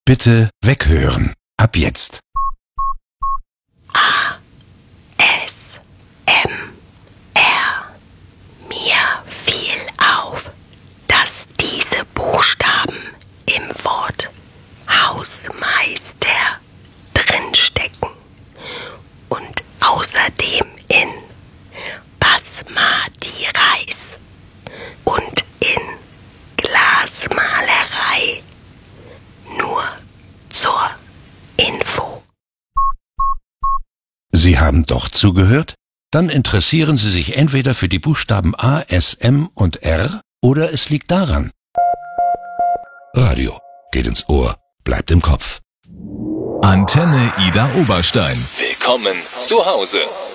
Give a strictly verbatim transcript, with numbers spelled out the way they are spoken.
Bitte weghören. Ab jetzt. A, S, M, R. Mir fiel auf, dass diese Buchstaben im Wort Hausmeister drinstecken und außerdem in Basmati Reis und in Glasmalerei. Nur zur Info. Sie haben doch zugehört? Dann interessieren Sie sich entweder für die Buchstaben A, S, M und R oder es liegt daran. Radio geht ins Ohr, bleibt im Kopf. Antenne Ida Oberstein. Willkommen zu Hause.